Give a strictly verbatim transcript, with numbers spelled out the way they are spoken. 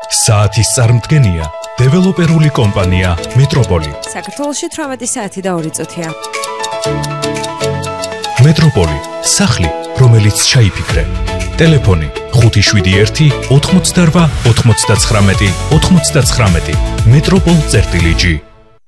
საათის წარმდგენია დეველოპერული კომპანია მეტროპოლი. საქართველოში თვრამეტი საათი და ორი წუთია. მეტროპოლი, სახლი, რომელიც ჩაიფიქრე. ტელეფონი ხუთი შვიდი ერთი ოთხმოცდარვა ოთხმოცდაცხრამეტი ოთხმოცდაცხრამეტი. მეტროპოლ წერტილი ჯი.